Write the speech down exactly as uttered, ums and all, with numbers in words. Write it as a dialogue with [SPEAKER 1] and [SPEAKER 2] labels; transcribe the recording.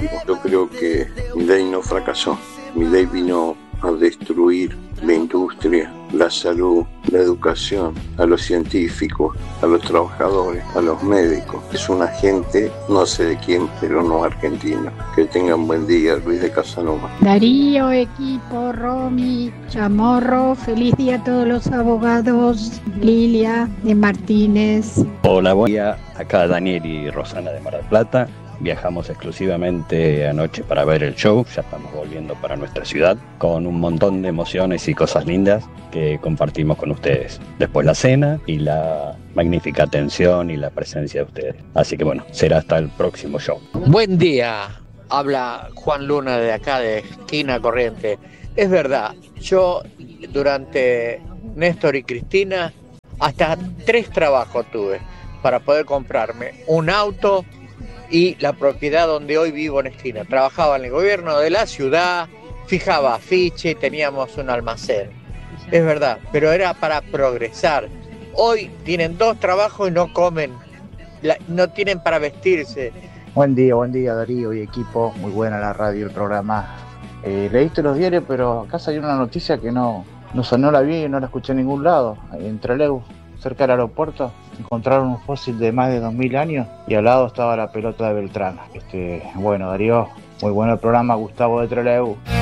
[SPEAKER 1] Yo creo que Milei no fracasó. Milei vino a destruir la industria, la salud, la educación, a los científicos, a los trabajadores, a los médicos. Es un agente, no sé de quién, pero no argentino. Que tengan buen día, Luis de Casanova.
[SPEAKER 2] Darío, equipo, Romy, Chamorro, feliz día a todos los abogados. Lilia de Martínez.
[SPEAKER 3] Hola, buen día. Acá Daniel y Rosana de Mar del Plata. Viajamos exclusivamente anoche para ver el show, ya estamos volviendo para nuestra ciudad, con un montón de emociones y cosas lindas que compartimos con ustedes. Después la cena y la magnífica atención y la presencia de ustedes. Así que bueno, será hasta el próximo show.
[SPEAKER 4] Buen día, habla Juan Luna de acá de Esquina Corriente. Es verdad, yo durante Néstor y Cristina hasta tres trabajos tuve para poder comprarme un auto y la propiedad donde hoy vivo en Esquina. Trabajaba en el gobierno de la ciudad, fijaba afiche, teníamos un almacén. Es verdad, pero era para progresar. Hoy tienen dos trabajos y no comen, la, no tienen para vestirse.
[SPEAKER 5] Buen día, buen día Darío y equipo, muy buena la radio, el programa. Eh, leíste los diarios, pero acá salió una noticia que no, no, no la vi y no la escuché en ningún lado. En Trelew, cerca del aeropuerto, encontraron un fósil de más de dos mil años y al lado estaba la pelota de Beltrán. Este, bueno, Darío, muy bueno el programa, Gustavo de Trelew.